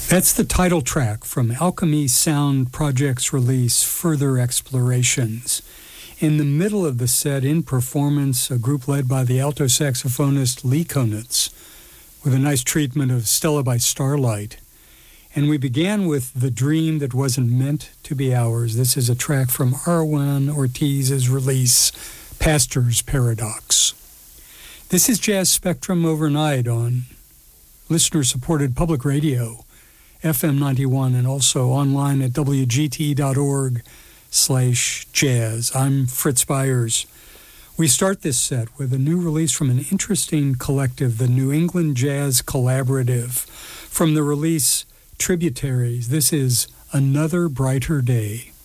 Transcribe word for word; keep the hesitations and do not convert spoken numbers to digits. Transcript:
That's the title track from Alchemy Sound Project's release, Further Explorations. In the middle of the set, in performance, a group led by the alto saxophonist Lee Konitz, with a nice treatment of Stella by Starlight. And we began with The Dream That Wasn't Meant to Be Ours. This is a track from Arjuan Ortiz's release, Pastor's Paradox. This is Jazz Spectrum Overnight on listener-supported public radio, F M ninety-one, and also online at W G T dot org slash jazz. I'm Fritz Byers. We start this set with a new release from an interesting collective, the New England Jazz Collaborative. From the release Tributaries, this is Another Brighter Day.